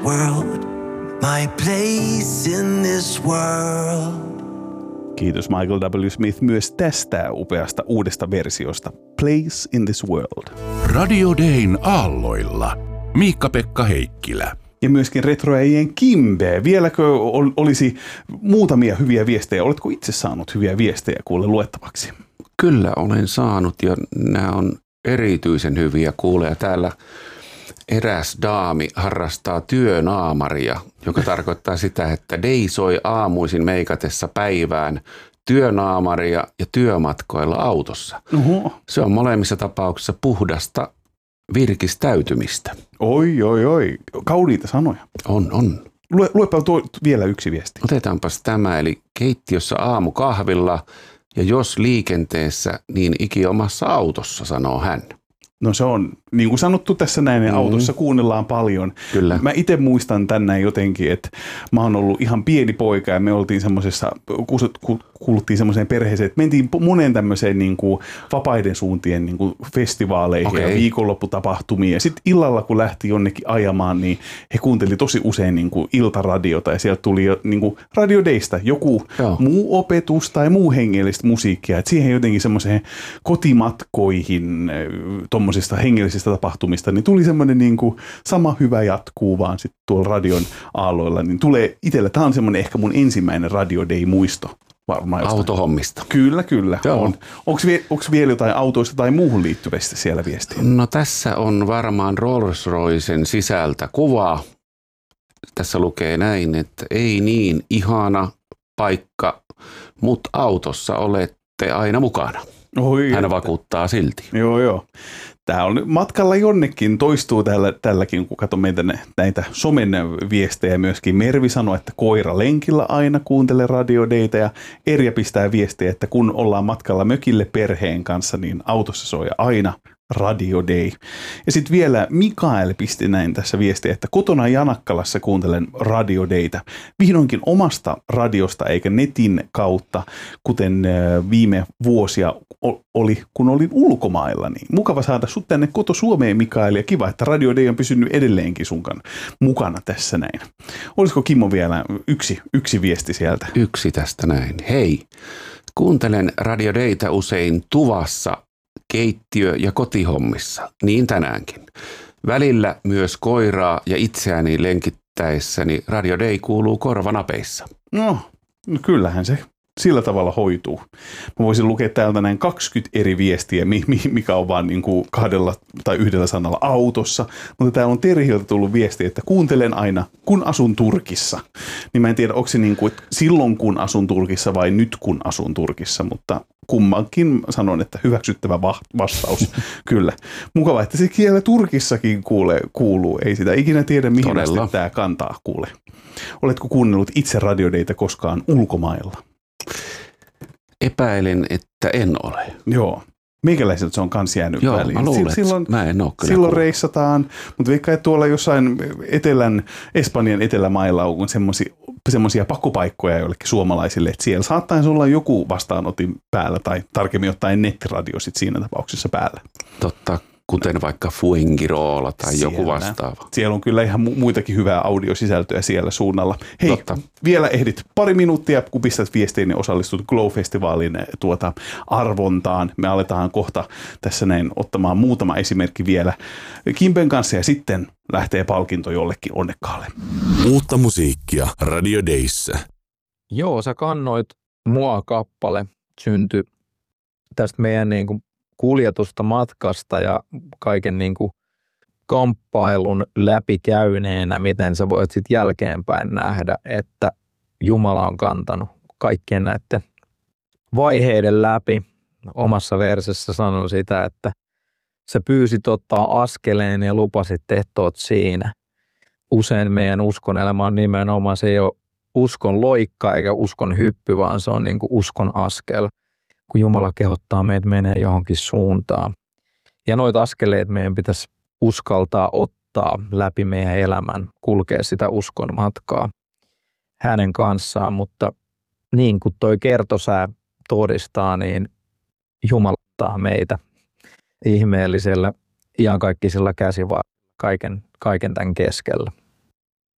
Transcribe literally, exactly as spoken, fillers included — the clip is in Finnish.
World, my place in this world. Kiitos Michael W. Smith myös tästä upeasta uudesta versiosta. Place in this world. Radio Dayn aalloilla. Miikka-Pekka Heikkilä. Ja myöskin retroäijien Kimbe. Vieläkö ol- olisi muutamia hyviä viestejä? Oletko itse saanut hyviä viestejä kuule luettavaksi? Kyllä olen saanut ja nämä on erityisen hyviä kuulee. Täällä eräs daami harrastaa työnaamaria, joka tarkoittaa sitä, että Day soi aamuisin meikatessa päivään työnaamaria ja työmatkoilla autossa. Oho. Se on molemmissa tapauksissa puhdasta virkistäytymistä. Oi, oi, oi. Kauniita sanoja. On, on. Lue, luepa tuo vielä yksi viesti. Otetaanpas tämä, eli keittiössä aamukahvilla ja jos liikenteessä, niin ikiomassa autossa, sanoo hän. No se on, niin kuin sanottu tässä näin, mm. autossa kuunnellaan paljon. Kyllä. Mä itse muistan tänne jotenkin, että mä oon ollut ihan pieni poika ja me oltiin semmoisessa, kuuluttiin semmoiseen perheeseen, että mentiin monen tämmöiseen niin kuin vapaiden suuntien niin kuin festivaaleihin okay. ja viikonlopputapahtumiin. Ja sitten illalla, kun lähti jonnekin ajamaan, niin he kuunteli tosi usein niin kuin iltaradiota ja sieltä tuli niin kuin Radio Daysta joku Joo. muu opetus tai muu hengellistä musiikkia. Et siihen jotenkin semmoiseen kotimatkoihin tuommoisista hengellisistä tapahtumista, niin tuli semmoinen niin kuin sama hyvä jatkuu vaan sitten tuolla radion aalloilla. Niin tulee itsellä, tämä on semmoinen ehkä mun ensimmäinen Radio Day-muisto. Varmaan autohommista. Kyllä, kyllä. On. Onko vie, vielä jotain autoista tai muuhun liittyvistä siellä viestiä? No tässä on varmaan Rolls-Roycen sisältä kuva. Tässä lukee näin, että ei niin ihana paikka, mutta autossa olette aina mukana. Oi, Hän että. vakuuttaa silti. Joo, joo. Tämä on matkalla jonnekin, toistuu täällä, tälläkin, kun katson meitä näitä somen viestejä myöskin. Mervi sanoi, että koira lenkillä aina kuuntelee Radio Dayta ja Erja pistää viestiä, että kun ollaan matkalla mökille perheen kanssa, niin autossa soi aina Radio Day. Ja sitten vielä Mikael pisti näin tässä viestiä, että kotona Janakkalassa kuuntelen Radio Dayta. Vihdoinkin omasta radiosta eikä netin kautta, kuten viime vuosia oli, kun olin ulkomailla. Niin mukava saada sut tänne koto Suomeen, Mikael, ja kiva, että Radio Day on pysynyt edelleenkin sunkan mukana tässä näin. Olisiko Kimmo vielä yksi, yksi viesti sieltä? Yksi tästä näin. Hei, kuuntelen Radio Dayta usein tuvassa, keittiö- ja kotihommissa, niin tänäänkin. Välillä myös koiraa ja itseäni lenkittäessäni Radio Day kuuluu korvanapeissa. No, no kyllähän se sillä tavalla hoituu. Mä voisin lukea täältä näin kaksikymmentä eri viestiä, mikä on vaan niin kuin kahdella tai yhdellä sanalla autossa. Mutta täällä on Terhiltä tullut viesti, että kuuntelen aina, kun asun Turkissa. Niin mä en tiedä, onko se niin kuin, että silloin kun asun Turkissa vai nyt kun asun Turkissa, mutta kummankin sanon, että hyväksyttävä vastaus. Kyllä. Mukava, että se kielä Turkissakin kuulee, kuuluu. Ei sitä ikinä tiedä, mihin asti tämä kantaa kuule. Oletko kuunnellut itse Radio Dayta koskaan ulkomailla? Epäilen, että en ole. Joo. Meikäläiseltä se on kans jäänyt Joo, väliin. Mä luulen, silloin mä en ole kyllä silloin kuullut. reissataan, mutta veikkaa, että tuolla jossain etelän, Espanjan etelämailla on semmoisia pakopaikkoja joillekin suomalaisille, että siellä saattaisi olla joku vastaanotin päällä tai tarkemmin ottaen nettiradio sit siinä tapauksessa päällä. Totta, kuten vaikka Fuengirola tai siellä. Joku vastaava. Siellä on kyllä ihan muitakin hyvää audiosisältöä siellä suunnalla. Hei, Totta. Vielä ehdit pari minuuttia, kun pistät viestiin, niin osallistut Glow-festivaalin tuota arvontaan. Me aletaan kohta tässä näin ottamaan muutama esimerkki vielä Kimpen kanssa ja sitten lähtee palkinto jollekin onnekkaalle. Uutta musiikkia Radio Dayssä. Joo, sä kannoit Mua kappale syntyi tästä meidän niin kuin kuljetusta matkasta ja kaiken niin kuin kamppailun läpikäyneenä, miten sä voit sitten jälkeenpäin nähdä, että Jumala on kantanut kaikkien näiden vaiheiden läpi. Omassa versessä sanon sitä, että sä pyysit ottaa askeleen ja lupasit, että oot siinä. Usein meidän uskon elämä on nimenomaan, se ei ole uskon loikka eikä uskon hyppy, vaan se on niin kuin uskon askel, kun Jumala kehottaa meitä menee johonkin suuntaan. Ja noita askeleet meidän pitäisi uskaltaa ottaa läpi meidän elämän, kulkea sitä uskon matkaa hänen kanssaan, mutta niin kuin toi kertosää todistaa, niin Jumala ottaa meitä ihmeellisellä iankaikkisella käsivarrella kaiken, kaiken tämän keskellä.